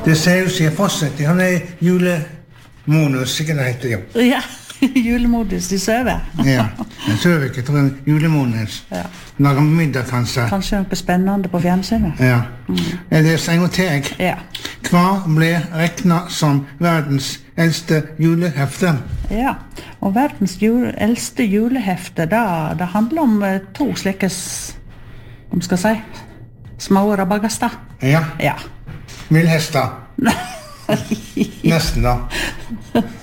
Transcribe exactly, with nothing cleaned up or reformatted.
Det ser jo seg fortsatt. Han er julemonus, ikke det heter jo. Ja, julemodus, de søver. Ja, jeg søver ikke, jeg tror en julemonus. Ja. Lager middag, kanskje. Kanskje noe spennende på fjernsynet. Ja. Mm. Jeg leser en gang til jeg. Ja. Hva ble regnet som verdens eldste julehefte? Ja, og verdens jule, eldste julehefte, da, det handler om uh, to slike, om skal si, små rabagaster. Ja. Ja. Villhester. Nesten da.